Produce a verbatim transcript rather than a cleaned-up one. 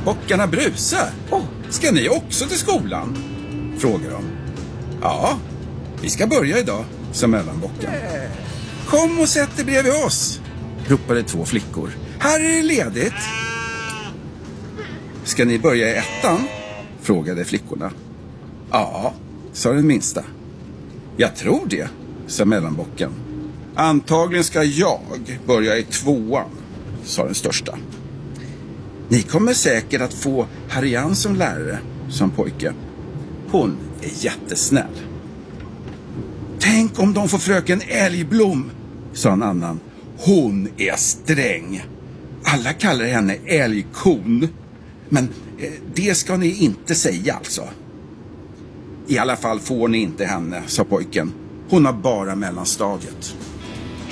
Bockarna brusar. Oh. Ska ni också till skolan? Frågar de. Ja, vi ska börja idag, sa mellanbocken. Kom och sätt dig bredvid oss, ropade två flickor. Här är det ledigt. Ska ni börja i ettan? Frågade flickorna. Ja, sa den minsta. Jag tror det, sa mellanbocken. Antagligen ska jag börja i tvåan, sa den största. Ni kommer säkert att få Harrian som lärare, sa en pojke. Hon är jättesnäll. Tänk om de får fröken Älgblom, sa en annan. Hon är sträng. Alla kallar henne älgkon. Men eh, det ska ni inte säga alltså. I alla fall får ni inte henne, sa pojken. Hon har bara mellanstadiet.